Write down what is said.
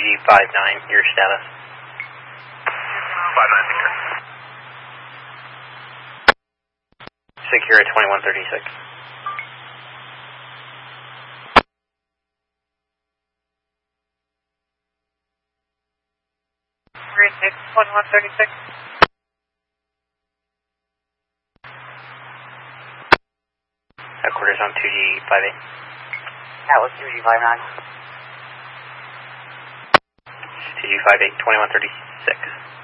2G59, your status. 59 secure. Secure at 2136. Green 2136. Headquarters on 2G58. That was 2G59. 2G58, 2136.